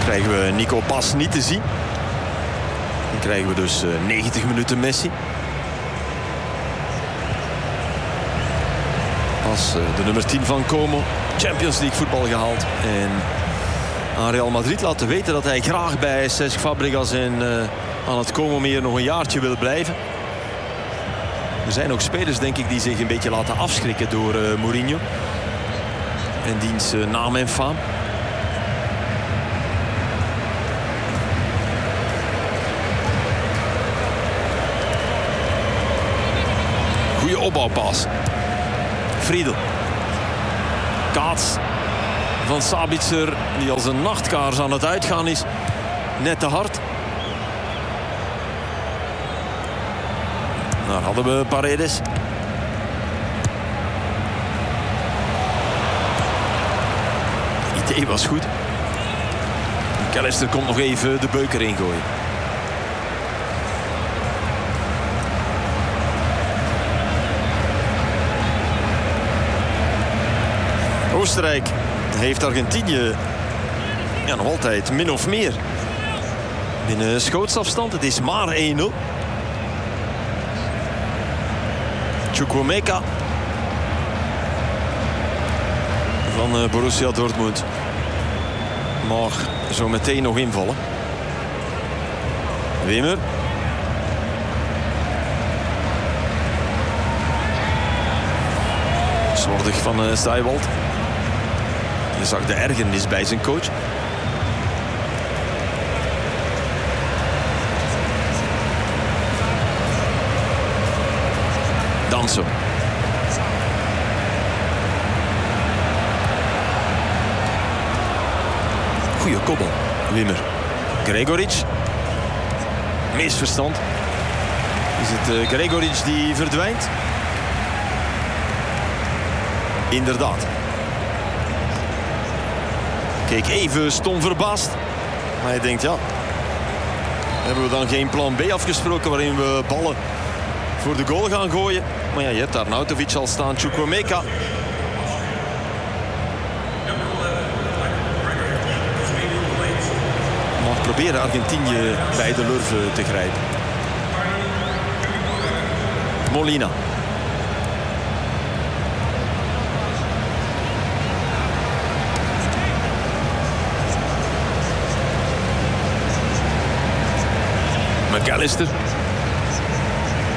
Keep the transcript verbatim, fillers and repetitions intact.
krijgen we Nico Pas niet te zien. Dan krijgen we dus uh, negentig minuten Messi. Pas uh, de nummer tien van Como. Champions League voetbal gehaald. En aan Real Madrid laten weten dat hij graag bij Cesc Fabregas en uh, aan het Como meer nog een jaartje wil blijven. Er zijn ook spelers, denk ik, die zich een beetje laten afschrikken door uh, Mourinho. En diens uh, naam en faam. Goeie opbouwpas. Friedel. Kaats van Sabitzer, die als een nachtkaars aan het uitgaan is. Net te hard. Daar hadden we Paredes. Het idee was goed. McAllister komt nog even de beuker ingooien. Oostenrijk heeft Argentinië ja, nog altijd min of meer binnen schootsafstand. Het is maar één nul. Chukwuemeka van uh, Borussia Dortmund mag zo meteen nog invallen. Wimmer. Slordig van uh, Stuyveld. Je zag de ergernis bij zijn coach. Danso. Goeie koppel. Wimmer. Gregoric. Misverstand. Is het uh, Gregoric die verdwijnt? Inderdaad. Keek even stom verbaasd. Maar hij denkt, ja, hebben we dan geen plan B afgesproken waarin we ballen voor de goal gaan gooien? Maar ja, je hebt daar Arnautovic al staan, Chukwuemeka. Mag proberen Argentinië bij de lurven te grijpen. Molina. McAllister.